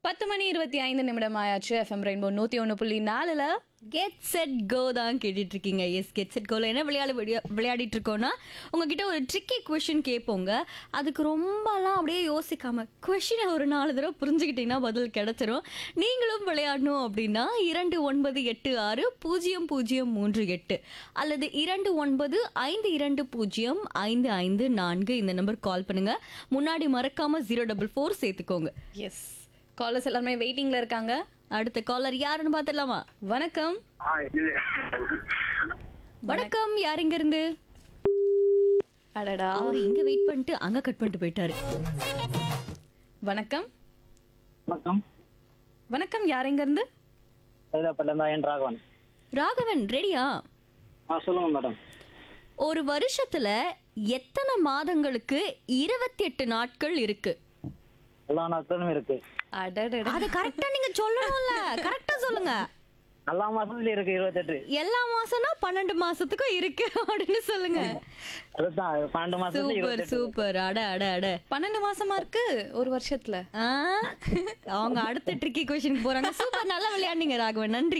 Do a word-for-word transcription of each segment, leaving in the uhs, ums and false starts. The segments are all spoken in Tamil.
பத்து மணி இருபத்தி ஐந்து நிமிடம் ஆயாச்சு. எஃப்எம் ரெயின்போ நூத்தி ஒன்று புள்ளி நாலுல கெட் செட் கோ தான் கேட்டுட்டு இருக்கீங்க. எஸ், கெட் செட் கோல என்ன விளையாடு விளையா- விளையாடிட்டு இருக்கோம்னா உங்ககிட்ட ஒரு ட்ரிக்கி கொஷின் கேட்போங்க. அதுக்கு ரொம்பலாம் அப்படியே யோசிக்காம கொஷினை ஒரு நாலு தடவை புரிஞ்சுக்கிட்டீங்கன்னா பதில் கிடைச்சிரும். நீங்களும் விளையாடணும் அப்படின்னா இரண்டு ஒன்பது எட்டு ஆறு பூஜ்ஜியம் பூஜ்ஜியம் மூன்று எட்டு அல்லது இரண்டு ஒன்பது ஐந்து இரண்டு பூஜ்ஜியம் ஐந்து ஐந்து நான்கு இந்த நம்பர் கால் பண்ணுங்க. முன்னாடி மறக்காம ஜீரோ டபுள் ஃபோர் சேர்த்துக்கோங்க. எஸ், காலர்ஸ் எல்லாருமே வெயிட்டிங்ல இருக்காங்க. அடுத்த காலர் யாருன்னு பார்த்துடலாமா? வணக்கம். ஆ, இது வணக்கம், யார் இங்க இருந்து? அடடா. அவர் இங்க வெயிட் பண்ணிட்டு அங்க கட் பண்ணிட்டு போயிட்டாரு. வணக்கம். வணக்கம். வணக்கம், யார் எங்க இருந்து? சைதாப்பேட்டில என் ராகவன். ராகவன் ரெடியா? ஆ, சொல்லுங்க மேடம். ஒரு வருஷத்துல எத்தனை மாதங்களுக்கு இருபத்தி எட்டு நாட்கள் இருக்கு? எல்லா நாட்களும் இருக்கு. அடடடா. அது கரெக்டா நீங்க சொல்லணும்ல, கரெக்டா சொல்லுங்க. எல்லா மாசத்துலயும் இருக்கு இருபத்தெட்டு. எல்லா மாசம்னா பன்னெண்டு மாசத்துக்கும் இருக்கு அப்படின்னு சொல்லுங்க. அதுதான் பன்னெண்டு மாசத்துல சூப்பர் இருபத்தெட்டு. சூப்பர். அட அட அட. பன்னெண்டு மாசமா இருக்கு ஒரு வருஷத்துல. ஆ, அவங்க அடுத்த ட்ரிக்கி கொஸ்டின் போறாங்க. சூப்பர், நல்லா விளையாடுனீங்க ராகவன், நன்றி.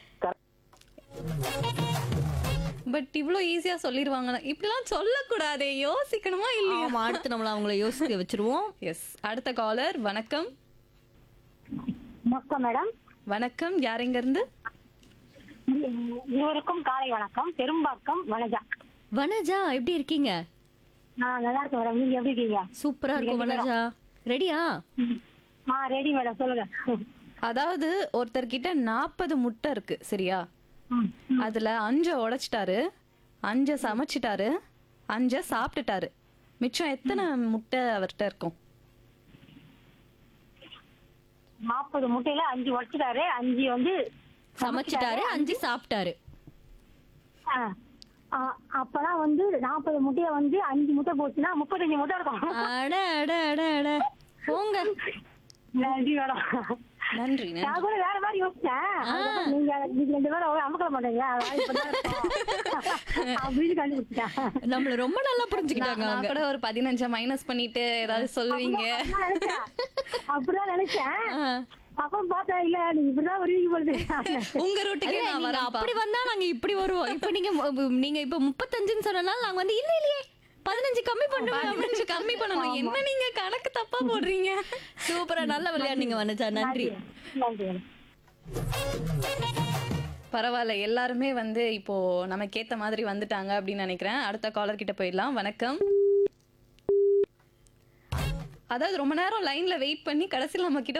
பட் இவ்ளோ ஈஸியா சொல்லிருவாங்க. இப்படிலாம் சொல்லக்கூடாதே, யோசிக்கணுமா இல்லையா? ஆமா, அடுத்து நம்மள அவங்கள யோசிக்க வச்சிருவோம். எஸ், அடுத்த காலர். வணக்கம். வணக்கம் மேடம். வணக்கம், யார் எங்க இருந்து? இருவருக்கும் காலை வணக்கம். பெரும்பாக்கம் வனஜா. வனஜா, எப்படி இருக்கீங்க? நான் நல்லா இருக்கேன் மேடம். நீங்க எப்படி இருக்கீங்க? சூப்பரா இருக்கும் வனஜா. ரெடியா? ஆ, ரெடி மேடம், சொல்லுங்க. அதாவது ஒருத்தர்கிட்ட நாற்பது முட்டை இருக்கு, சரியா? ம், அதுல அஞ்ச உடைச்சிட்டாரு, அஞ்ச சமைச்சிட்டாரு, அஞ்ச சாப்பிட்டுட்டாரு. மிச்சம் எத்தனை முட்டை அவர்கிட்ட இருக்கும்? நாற்பது முட்டையில அஞ்சு உடைச்சிட்டாரு, அஞ்சு வந்து சமைச்சிட்டாரு, அஞ்சு சாப்பிட்டாரு. ஆ, ஆ, அப்பதான் வந்து நாற்பது முட்டையை வந்து அஞ்சு முட்டை போச்சுன்னா முப்பத்தஞ்சு முட்டை இருக்கும். அட அட அட அட போங்க. நன்றி மேடம். நன்றி நன்றி. நான் கூட வேற மாதிரி யோசிச்சேன். அதுக்கப்புறம் நீங்க நீங்க ரெண்டு பேரும் அவ்வளவு அமுக்கல மாட்டீங்க, அதனால இப்படிதான் இருக்கும் அப்படின்னு கண்டுபிடிச்சிட்டேன். நம்மள ரொம்ப நல்லா நான் புரிஞ்சுக்கிட்டாங்க நான் அவங்க. கூட ஒரு பதினஞ்ச மைனஸ் பண்ணிட்டு ஏதாவது சொல்லுவீங்க. அப்படிதான் நினைச்சேன். அப்படிதான் நினைச்சேன். ஆ. அப்புறம் பார்த்தா இல்ல நீங்க இப்படிதான் வருவீங்க போல. உங்க ரூட்டுக்கே இல்ல, நான் நீங்க வரேன். அப்படி வந்தா நாங்க இப்படி வருவோம். இப்ப நீங்க மு- நீங்க இப்ப முப்பத்தஞ்சுன்னு சொன்னனால நாங்க வந்து இல்ல இல்லையே பதினஞ்சு கம்மி பண்ணுவோம். பதினஞ்சு கம்மி பண்ணணும். என்ன நீங்க கணக்கு தப்பா போடுறீங்க? சூப்பரா நல்லா விளையாடுனீங்க வனஜா, நன்றி. நன்றி. பரவாயில்ல, எல்லாருமே வந்து இப்போ நமக்கு ஏத்த மாதிரி வந்துட்டாங்க அப்படின்னு நினைக்கிறேன். அடுத்த காலர் கிட்ட போயிடலாம். வணக்கம். அதாவது ரொம்ப நேரம் லைன்ல வெயிட் பண்ணி கடைசியில் நம்ம கிட்ட